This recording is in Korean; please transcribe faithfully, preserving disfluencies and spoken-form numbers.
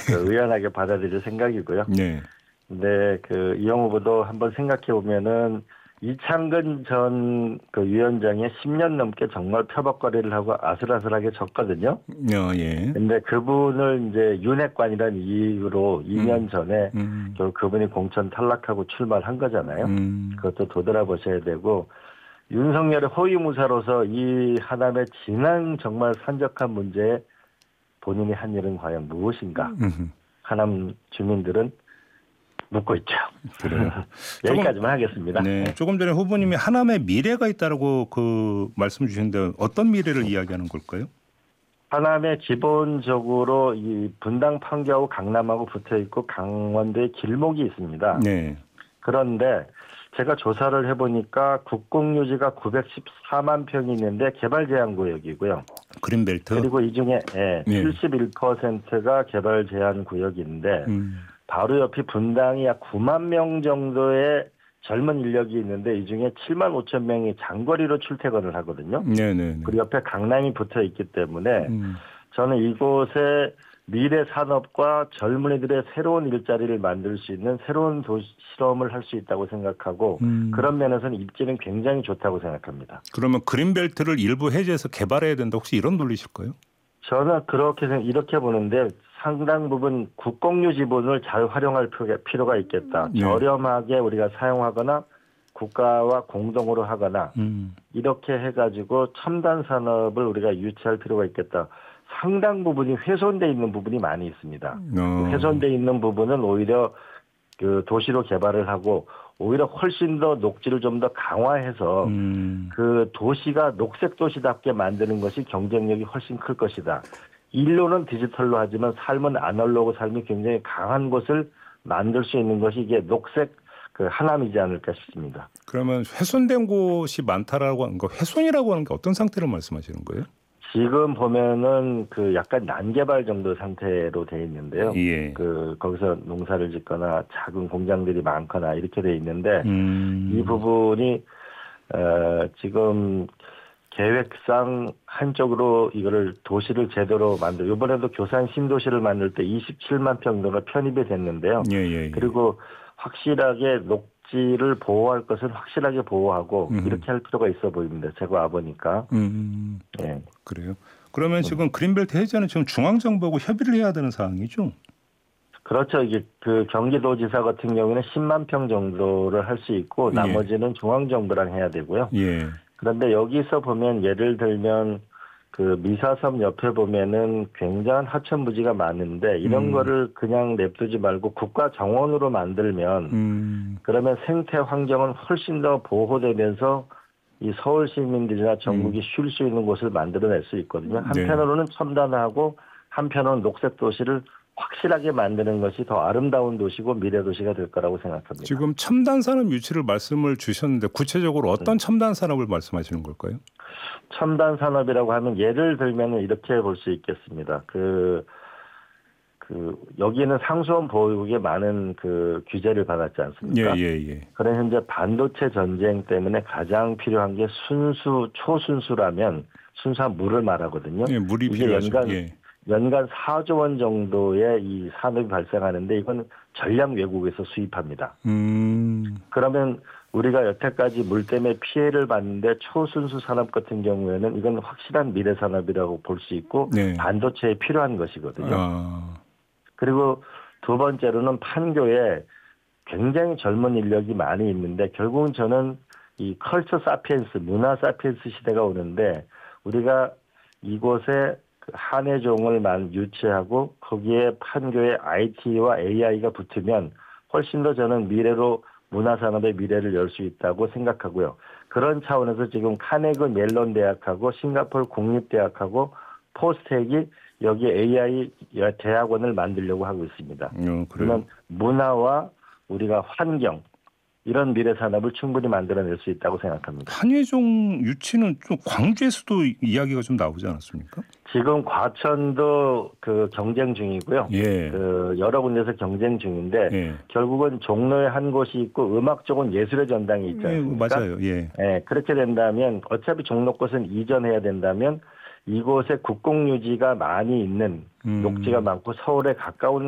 그 의연하게 받아들일 생각이고요. 네. 근데 그 이영 후보도 한번 생각해 보면은 이창근 전 그 위원장이 십 년 넘게 정말 표박거리를 하고 아슬아슬하게 졌거든요. 어, 예. 근데 그분을 이제 윤핵관이라는 이유로 이 년 음. 전에 음. 결국 그분이 공천 탈락하고 출마를 한 거잖아요. 음. 그것도 되돌아보셔야 되고 윤석열의 호위무사로서 이 하남의 지난 정말 산적한 문제에 본인이 한 일은 과연 무엇인가? 음. 하남 주민들은 묻고 있죠. 그래요. 여기까지만 조금, 하겠습니다. 네. 네. 조금 전에 후보님이 하남에 미래가 있다라고 그 말씀 주셨는데 어떤 미래를 이야기하는 걸까요? 하남에 기본적으로 이 분당 판교하고 강남하고 붙어 있고 강원도에 길목이 있습니다. 네. 그런데 제가 조사를 해보니까 국공유지가 구백십사만 평이 있는데 개발 제한 구역이고요. 그린벨트. 그리고 이 중에 예, 네. 칠십일 퍼센트가 개발 제한 구역인데 음. 바로 옆이 분당이 약 구만 명 정도의 젊은 인력이 있는데 이 중에 칠만 오천 명이 장거리로 출퇴근을 하거든요. 네네. 그리고 옆에 강남이 붙어 있기 때문에 음. 저는 이곳에 미래 산업과 젊은이들의 새로운 일자리를 만들 수 있는 새로운 도시 실험을 할 수 있다고 생각하고 음. 그런 면에서는 입지는 굉장히 좋다고 생각합니다. 그러면 그린벨트를 일부 해제해서 개발해야 된다. 혹시 이런 논리실까요? 저는 그렇게 생각- 이렇게 보는데 상당 부분 국공유 지분을 잘 활용할 필요가 있겠다. 네. 저렴하게 우리가 사용하거나 국가와 공동으로 하거나 음. 이렇게 해가지고 첨단 산업을 우리가 유치할 필요가 있겠다. 상당 부분이 훼손돼 있는 부분이 많이 있습니다. 어. 훼손돼 있는 부분은 오히려 그 도시로 개발을 하고 오히려 훨씬 더 녹지를 좀 더 강화해서 음. 그 도시가 녹색 도시답게 만드는 것이 경쟁력이 훨씬 클 것이다. 인류는 디지털로 하지만 삶은 아날로그 삶이 굉장히 강한 곳을 만들 수 있는 것이 이게 녹색 그 하남이지 않을까 싶습니다. 그러면 훼손된 곳이 많다라고 하는 거, 훼손이라고 하는 게 어떤 상태를 말씀하시는 거예요? 지금 보면은 그 약간 난개발 정도 상태로 돼 있는데요. 예. 그 거기서 농사를 짓거나 작은 공장들이 많거나 이렇게 돼 있는데 음. 이 부분이 어, 지금 계획상 한쪽으로 이거를 도시를 제대로 만들. 이번에도 교산 신도시를 만들 때 이십칠만 평 정도가 편입이 됐는데요. 예, 예, 예. 그리고 확실하게 녹지를 보호할 것은 확실하게 보호하고 음. 이렇게 할 필요가 있어 보입니다. 제가 와보니까. 음. 예. 그래요. 그러면 지금 그린벨트 해제는 지금 중앙정부하고 협의를 해야 되는 사항이죠? 그렇죠. 이게 그 경기도지사 같은 경우는 십만 평 정도를 할 수 있고 나머지는 중앙정부랑 해야 되고요. 예. 그런데 여기서 보면 예를 들면 그 미사섬 옆에 보면은 굉장한 하천부지가 많은데 이런 음. 거를 그냥 냅두지 말고 국가 정원으로 만들면 음. 그러면 생태 환경은 훨씬 더 보호되면서 이 서울 시민들이나 전국이 음. 쉴 수 있는 곳을 만들어낼 수 있거든요. 네. 한편으로는 첨단하고 한편으로는 녹색 도시를 확실하게 만드는 것이 더 아름다운 도시고 미래 도시가 될 거라고 생각합니다. 지금 첨단 산업 유치를 말씀을 주셨는데 구체적으로 어떤 첨단 산업을 말씀하시는 걸까요? 첨단 산업이라고 하면 예를 들면 이렇게 볼 수 있겠습니다. 그, 그, 여기는 상수원 보유국에 많은 그 규제를 받았지 않습니까? 예, 예, 예. 그래 현재 반도체 전쟁 때문에 가장 필요한 게 순수, 초순수라면 순수한 물을 말하거든요. 예, 물이 이게 필요하죠. 연간, 예. 연간 사조 원 정도의 이 산업이 발생하는데 이건 전량 외국에서 수입합니다. 음. 그러면 우리가 여태까지 물 때문에 피해를 봤는데 초순수 산업 같은 경우에는 이건 확실한 미래 산업이라고 볼 수 있고 네. 반도체에 필요한 것이거든요. 아. 그리고 두 번째로는 판교에 굉장히 젊은 인력이 많이 있는데 결국은 저는 이 컬처 사피엔스, 문화 사피엔스 시대가 오는데 우리가 이곳에 한해종을 만 유치하고 거기에 판교에 아이티와 에이아이가 붙으면 훨씬 더 저는 미래로 문화산업의 미래를 열 수 있다고 생각하고요. 그런 차원에서 지금 카네그 멜론 대학하고 싱가포르 국립대학하고 포스텍이 여기 에이아이 대학원을 만들려고 하고 있습니다. 어, 그러면 문화와 우리가 환경 이런 미래 산업을 충분히 만들어낼 수 있다고 생각합니다. 한예종 유치는 좀 광주에서도 이야기가 좀 나오지 않았습니까? 지금 과천도 그 경쟁 중이고요. 예. 그 여러 군데서 경쟁 중인데 예. 결국은 종로에 한 곳이 있고 음악 쪽은 예술의 전당이 있지 않습니까? 예, 맞아요. 예. 예, 그렇게 된다면 어차피 종로 곳은 이전해야 된다면 이곳에 국공유지가 많이 있는 음. 녹지가 많고 서울에 가까운